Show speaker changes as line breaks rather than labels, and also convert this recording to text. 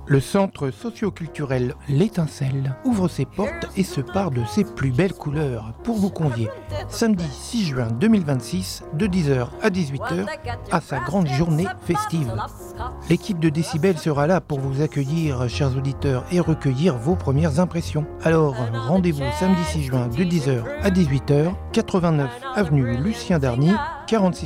Le centre socio-culturel L'Étincelle ouvre ses portes et se pare de ses plus belles couleurs pour vous convier samedi 6 juin 2026 de 10h à 18h à sa grande journée festive. L'équipe de Décibel sera là pour vous accueillir, chers auditeurs, et recueillir vos premières impressions. Alors, rendez-vous samedi 6 juin de 10h à 18h, 89 avenue Lucien Darny, 46